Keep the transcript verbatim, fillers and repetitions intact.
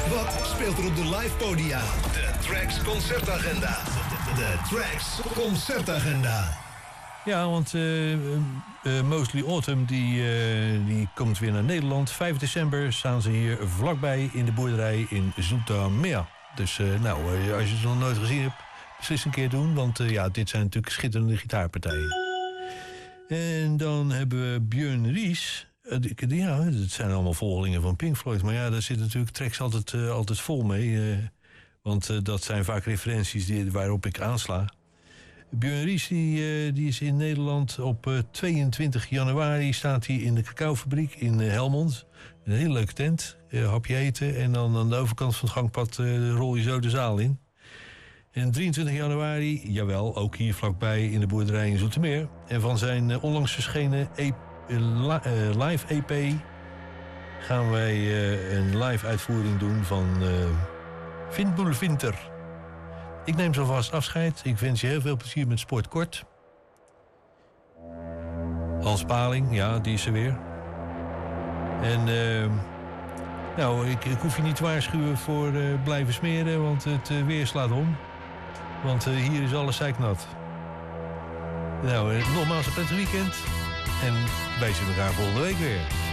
Wat speelt er op de live podia? De Trax Concertagenda. De Trax Concertagenda. Ja, want uh, uh, Mostly Autumn die, uh, die komt weer naar Nederland. vijf december staan ze hier vlakbij in de boerderij in Zoetermeer. Dus uh, nou, uh, als je het nog nooit gezien hebt, beslist een keer doen. Want uh, ja, dit zijn natuurlijk schitterende gitaarpartijen. En dan hebben we Björn Ries. Uh, ja, het zijn allemaal volgelingen van Pink Floyd. Maar ja, daar zit natuurlijk Trax altijd, uh, altijd vol mee. Uh, want uh, dat zijn vaak referenties die, waarop ik aansla. Björn Ries die, uh, die is in Nederland op uh, tweeëntwintig januari... staat hij in de cacaofabriek in uh, Helmond. Een hele leuke tent, uh, hapje eten... en dan aan de overkant van het gangpad uh, rol je zo de zaal in. En drieëntwintig januari, jawel, ook hier vlakbij in de boerderij in Zoetermeer. En van zijn uh, onlangs verschenen e- uh, li- uh, live E P... gaan wij uh, een live uitvoering doen van uh, Vindboel Winter... Ik neem zo vast afscheid. Ik wens je heel veel plezier met Sport Kort. Hans Paling, ja, die is er weer. En uh, nou, ik, ik hoef je niet te waarschuwen voor uh, blijven smeren, want het uh, weer slaat om. Want uh, hier is alles zeiknat. Nou, uh, nogmaals een prettig weekend. En wij zien elkaar volgende week weer.